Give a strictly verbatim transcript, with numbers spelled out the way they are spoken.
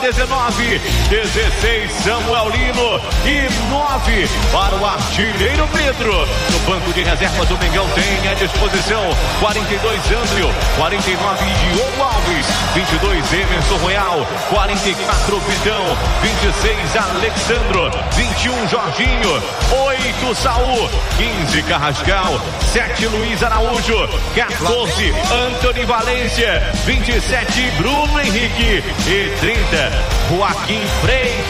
dezenove, dezesseis Samuel Lino e nove para o artilheiro Pedro. No banco de reservas o Mengão tem à disposição quarenta e dois Andrio, quarenta e nove Diogo Alves, vinte e dois Emerson Royal, quarenta e quatro Vidão, vinte e seis Alexandro, vinte e um Jorginho, oito Saul, quinze Carrascal, sete Luiz Araújo, quatorze Antony Valência, vinte e sete Bruno Henrique e trinta Joaquim Freitas.